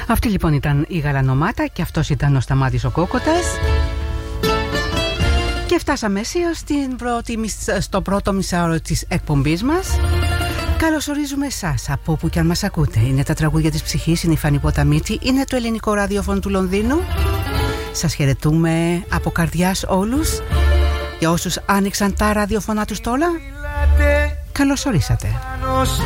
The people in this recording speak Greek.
Αυτή λοιπόν ήταν η Γαλανομάτα και αυτός ήταν ο Σταμάτης ο Κόκοτας. Και φτάσαμε αισίως στο πρώτο μισάωρο της εκπομπής μας. Καλωσορίζουμε εσάς από όπου και αν μας ακούτε. Είναι τα τραγούδια της ψυχής, είναι η Φανή Ποταμίτη, είναι το ελληνικό ραδιόφωνο του Λονδίνου. Σας χαιρετούμε από καρδιάς όλους. Για όσους άνοιξαν τα ραδιοφωνά τους τώρα, καλώς ορίσατε.